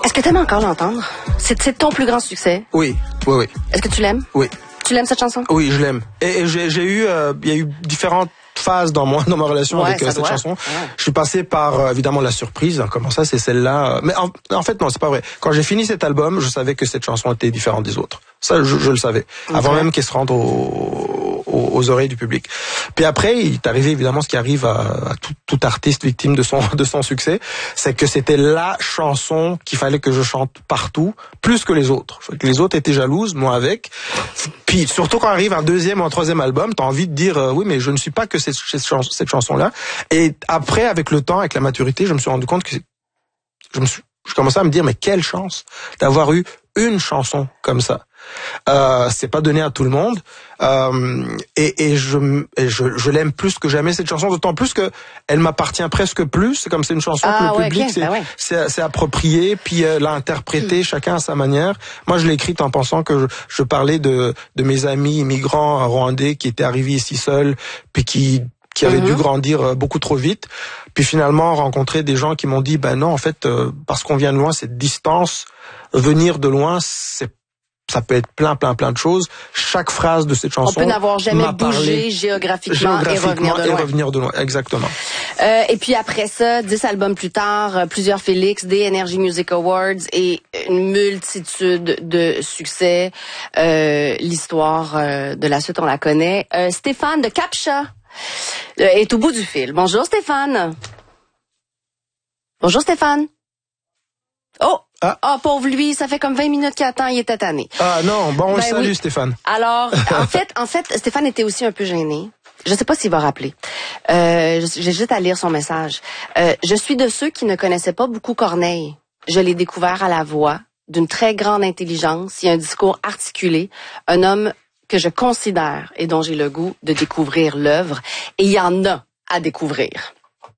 Est-ce que tu aimes encore l'entendre? C'est ton plus grand succès? Oui. Est-ce que tu l'aimes? Oui. Tu l'aimes cette chanson? Oui, je l'aime. Et j'ai eu, il y a eu différentes phases dans ma relation avec cette chanson. Ouais. Je suis passé par évidemment la surprise. Comment ça, c'est celle-là. Mais en fait non, c'est pas vrai. Quand j'ai fini cet album, je savais que cette chanson était différente des autres. Ça, je le savais avant même qu'elle se rende aux oreilles du public. Puis après, il est arrivé évidemment ce qui arrive à tout artiste victime de son succès, c'est que c'était la chanson qu'il fallait que je chante partout, plus que les autres. Les autres étaient jalouses, moi avec. Puis surtout quand arrive un deuxième ou un troisième album, t'as envie de dire oui, mais je ne suis pas que cette chanson-là. Et après, avec le temps, avec la maturité, je me suis rendu compte que je commençais à me dire mais quelle chance d'avoir eu une chanson comme ça. C'est pas donné à tout le monde, et je l'aime plus que jamais cette chanson, d'autant plus que elle m'appartient presque plus. C'est comme c'est une chanson que le public c'est approprié, puis l'a interprétée chacun à sa manière. Moi, je l'ai écrite en pensant que je parlais de mes amis immigrants rwandais qui étaient arrivés ici seuls, puis qui avaient dû grandir beaucoup trop vite, puis finalement rencontrer des gens qui m'ont dit ben non, en fait, parce qu'on vient de loin, cette distance, venir de loin, ça peut être plein de choses. Chaque phrase de cette chanson, on peut n'avoir jamais bougé géographiquement et revenir de loin. Exactement. Et puis après ça, 10 albums plus tard, plusieurs Félix, des Energy Music Awards et une multitude de succès. L'histoire de la suite, on la connaît. Stéphane de Captcha est au bout du fil. Bonjour Stéphane. Bonjour Stéphane. Oh! Pauvre lui, ça fait comme 20 minutes qu'il attend, il était tanné. Ah non, bon, on le salue, Stéphane. Alors, en fait, Stéphane était aussi un peu gêné. Je sais pas s'il va rappeler. J'ai juste à lire son message. Je suis de ceux qui ne connaissaient pas beaucoup Corneille. Je l'ai découvert à la voix, d'une très grande intelligence, il a un discours articulé, un homme que je considère et dont j'ai le goût de découvrir l'œuvre. Et il y en a à découvrir.